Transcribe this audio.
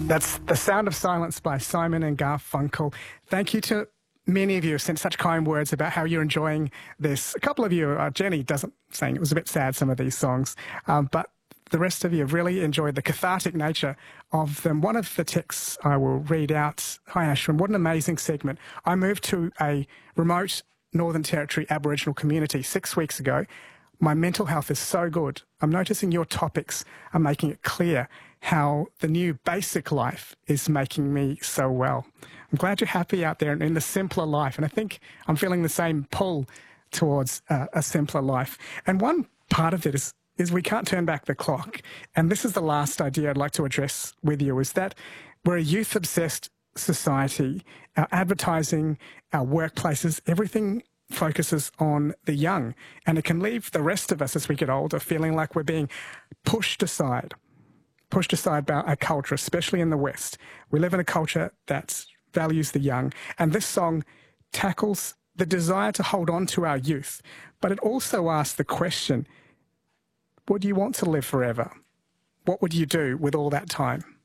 That's The Sound of Silence by Simon and Garfunkel. Thank you to many of you who sent such kind words about how you're enjoying this. A couple of you, Jenny saying it was a bit sad, some of these songs, but the rest of you have really enjoyed the cathartic nature of them. One of the texts I will read out. Hi, Ashwin. What an amazing segment. I moved to a remote Northern Territory Aboriginal community 6 weeks ago. My mental health is so good. I'm noticing your topics are making it clear how the new basic life is making me so well. I'm glad you're happy out there in the simpler life. And I think I'm feeling the same pull towards a simpler life. And one part of it is we can't turn back the clock. And this is the last idea I'd like to address with you, is that we're a youth-obsessed society. Our advertising, our workplaces, everything focuses on the young. And it can leave the rest of us as we get older feeling like we're being pushed aside by our culture, especially in the West. We live in a culture that values the young. And this song tackles the desire to hold on to our youth. But it also asks the question, would you want to live forever? What would you do with all that time?